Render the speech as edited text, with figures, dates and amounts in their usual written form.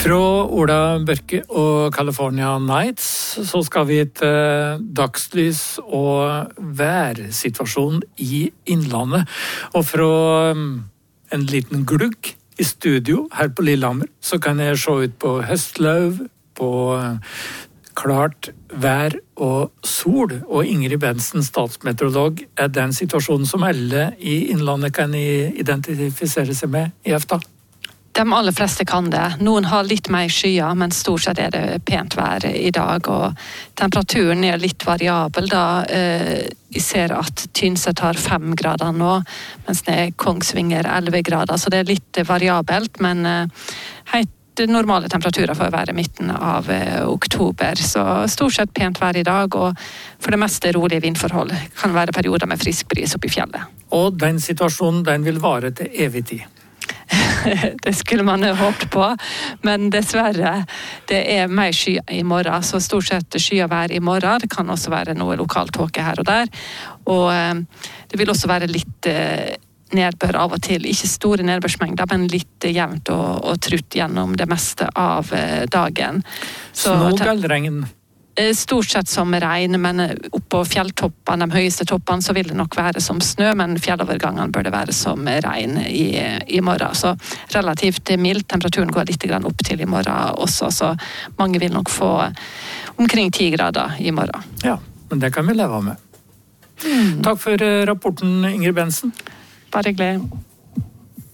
Fra Ola Børke og California Nights så skal vi til dagslys og værsituasjon i Innlandet. Og fra en liten glugg i studio her på Lillehammer så kan jeg se ut på høstløv, på klart vær og sol. Og Ingrid Bensen, statsmeteorolog, den situasjonen som alle i Innlandet kan identifisere seg med i efta? De aller fleste kan det. Noen har litt mer skyer, men stort sett det pent vær i dag. Og temperaturen litt variabel da. Vi ser at Tynset har 5 grader nå, mens det Kongsvinger 11 grader. Så det litt variabelt, men helt normale temperaturer for å være midten av oktober. Så stort sett pent vær i dag, og for det meste rolige vindforhold. Kan være perioder med frisk bris oppe i fjellet. Og den situasjonen, den vil vare til evig tid. Det skulle man håpet på, men dessverre, det mer sky i morgen, så stort sett skyavær i morgen. Det kan også være noe lokal tåke her og der, og det vil også være litt nedbør av og til. Ikke store nedbørsmengder, men litt jevnt og trutt gjennom det meste av dagen. Snog eller regn? Stort sett som regn, men oppå fjelltoppene, de høyeste toppene, så vil det nok være som snø, men fjellovergangene bør det være som regn i morgen. Så relativt mild, temperaturen går litt opp til i morgen også, så mange vil nok få omkring 10 grader i morgen. Ja, men det kan vi leve med. Takk for rapporten, Ingrid Bensen. Bare hyggelig.